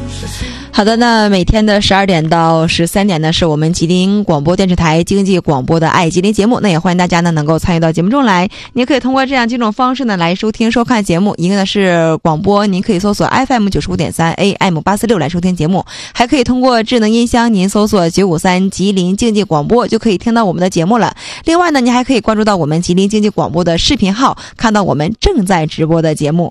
好的，那每天的12点到13点呢，是我们吉林广播电视台经济广播的爱吉林节目。那也欢迎大家呢能够参与到节目中来，您可以通过这样几种方式呢来收听收看节目。一个呢是广播，您可以搜索 FM 95.3 AM 846来收听节目，还可以通过智能音箱，您搜索953吉林经济广播就可以听到我们的节目了。另外呢，您还可以关注到我们吉林经济广播的视频号，看到我们正在直播的节目。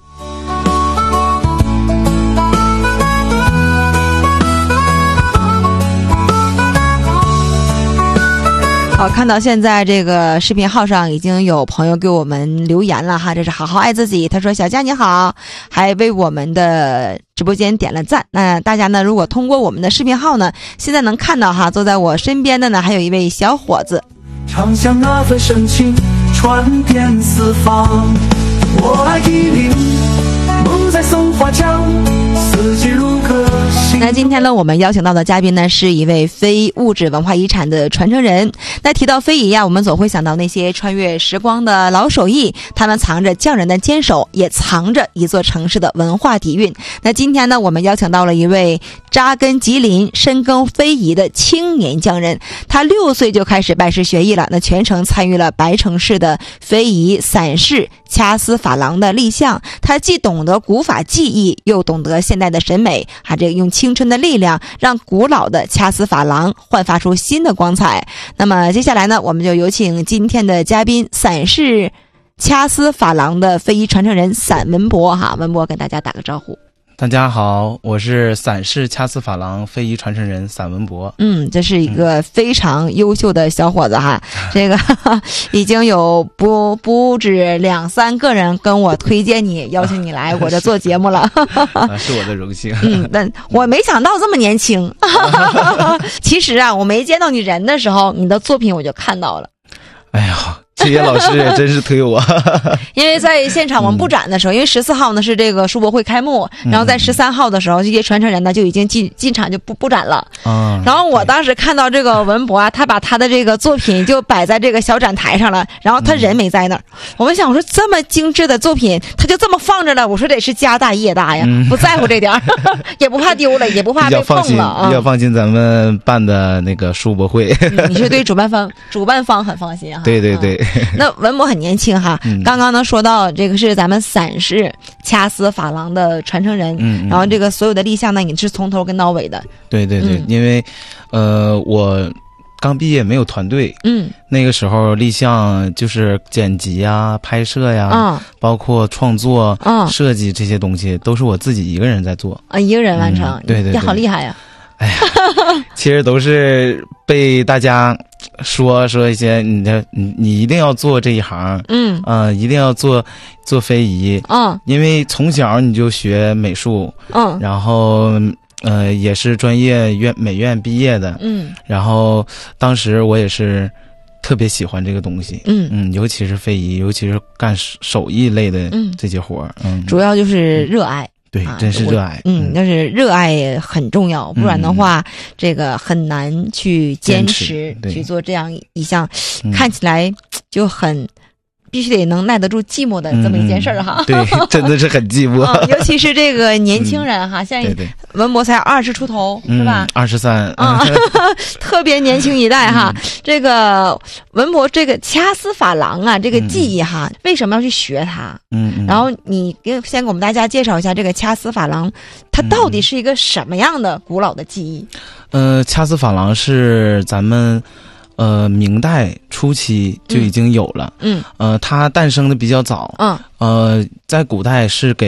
好，看到现在这个视频号上已经有朋友给我们留言了哈，这是好好爱自己，他说小佳你好，还为我们的直播间点了赞。那大家呢如果通过我们的视频号呢，现在能看到哈，坐在我身边的呢还有一位小伙子， 唱响那份深情传遍四方，我爱吉林，梦在松花江，四季如歌。 那今天呢我们邀请到的嘉宾呢是一位非物质文化遗产的传承人。那提到非遗呀，我们总会想到那些穿越时光的老手艺，他们藏着匠人的坚守，也藏着一座城市的文化底蕴。那今天呢我们邀请到了一位扎根吉林深耕非遗的青年匠人，他6岁就开始拜师学艺了，那全程参与了白城市的非遗散式掐丝珐琅的立项，他既懂得古法技艺，又懂得现代的审美，还这个用青春的力量让古老的掐丝珐琅焕发出新的光彩。那么接下来呢，我们就有请今天的嘉宾散式掐丝珐琅的非遗传承人散文博哈，文博跟大家打个招呼。 大家好，我是散式掐丝珐琅非遗传承人散文博。 这是一个非常优秀的小伙子哈，这个已经有不止2-3个人跟我推荐你，邀请你来我这做节目了。 是我的荣幸。 但我没想到这么年轻。其实啊，我没见到你人的时候，你的作品我就看到了。 哎呀，这些老师也真是推我。 因为在现场我们布展的时候，因为14号呢是这个书博会开幕，然后在13号的时候，这些传承人呢就已经进场就布展了。然后我当时看到这个文博啊，他把他的这个作品就摆在这个小展台上了，然后他人没在那儿。我们想说这么精致的作品，他就这么放着了，我说得是家大业大呀，不在乎这点也不怕丢了，也不怕被碰了。 比较放心咱们办的那个书博会。 你是对主办方很放心哈。 对对对。 那文博很年轻哈，刚刚呢说到这个是咱们散式掐丝珐琅的传承人，然后这个所有的立项呢你是从头跟到尾的。 对对对，因为我刚毕业没有团队，那个时候立项就是剪辑啊、拍摄呀，包括创作、设计这些东西都是我自己一个人在做啊，一个人完成。 对对对， 好厉害呀！ 哎呀，其实都是被大家说一些你一定要做这一行，一定要做非遗，因为从小你就学美术，然后也是专业美院毕业的，然后当时我也是特别喜欢这个东西，尤其是非遗，尤其是干手艺类的这些活儿， 主要就是热爱。 对，真是热爱。 但是热爱很重要，不然的话，这个很难去坚持去做这样一项，看起来就很必须得能耐得住寂寞的这么一件事儿哈。 对，真的是很寂寞。 尤其是这个年轻人哈，现在文博才20出头，是吧 ？23。 特别年轻一代哈。这个文博这个掐丝珐琅啊，这个技艺哈，为什么要去学它？然后你先给我们大家介绍一下这个掐丝珐琅，它到底是一个什么样的古老的技艺？ 掐丝珐琅是咱们明代初期就已经有了，它诞生的比较早，在古代是给